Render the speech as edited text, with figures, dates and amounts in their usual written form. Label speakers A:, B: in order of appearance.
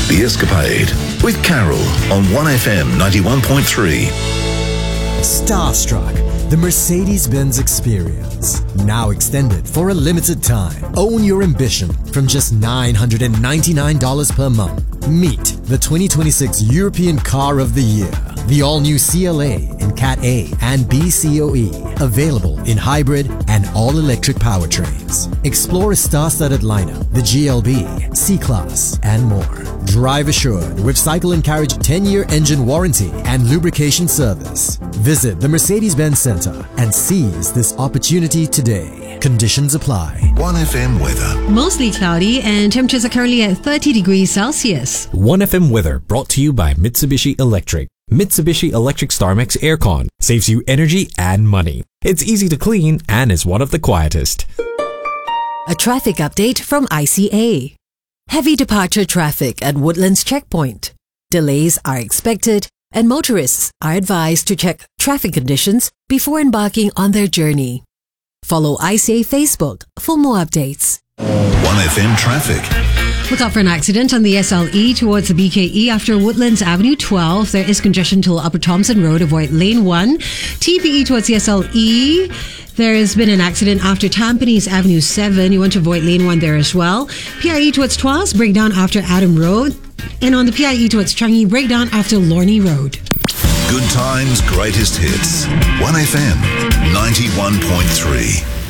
A: The Escapade with Carol on 1FM 91.3.
B: Starstruck, the Mercedes-Benz experience. Now extended for a limited time. Own your ambition from just $999 per month. Meet the 2026 European Car of the Year. The all-new CLA in Cat A and B COE. Available in hybrid and all-electric powertrains. Explore a star-studded lineup, the GLB, C-Class, and more. Drive assured with Cycle and Carriage 10-year engine warranty and lubrication service. Visit the Mercedes-Benz Center and seize this opportunity today. Conditions apply.
A: 1FM weather.
C: Mostly cloudy and temperatures are currently at 30 degrees Celsius.
D: 1FM weather brought to you by Mitsubishi Electric. Mitsubishi Electric StarMax Aircon saves you energy and money. It's easy to clean and is one of the quietest.
E: A traffic update from ICA. Heavy departure traffic at Woodlands Checkpoint. Delays are expected and motorists are advised to check traffic conditions before embarking on their journey. Follow ICA Facebook for more updates.
A: 1FM traffic.
C: Look out for an accident on the SLE towards the BKE after Woodlands Avenue 12. There is congestion till Upper Thompson Road. Avoid lane 1. TPE towards the SLE. There has been an accident after Tampines Avenue 7. You want to avoid lane 1 there as well. PIE towards Tuas. Breakdown after Adam Road. And on the PIE towards Changi. Breakdown after Lorney Road.
A: Good times, greatest hits. 1FM 91.3.